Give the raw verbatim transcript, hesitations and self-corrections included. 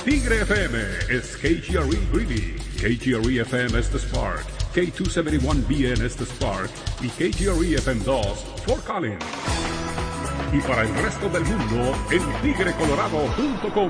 Tigre F M is K G R E Greeley, K G R E F M es The Spark, K doscientos setenta y uno B N es The Spark y K G R E F M dos Fort Collins. Y para el resto del mundo en tigre colorado punto com.